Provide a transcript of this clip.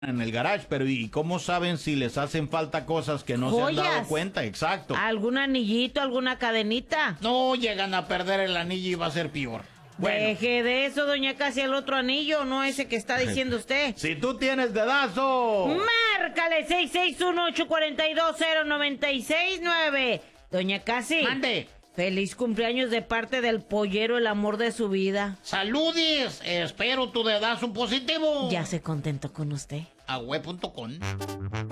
en el garage, pero ¿y cómo saben si les hacen falta cosas que no se han dado cuenta? Exacto. ¿Algún anillito, alguna cadenita? No llegan a perder el anillo y va a ser peor. Bueno. Deje de eso, doña Casi, el otro anillo, no ese que está diciendo usted. Si tú tienes dedazo. Márcale 661-842-0969. Doña Casi. Mande. Feliz cumpleaños de parte del pollero, el amor de su vida. Saludis, espero tu dedazo positivo. Ya se contentó con usted. Agüe.com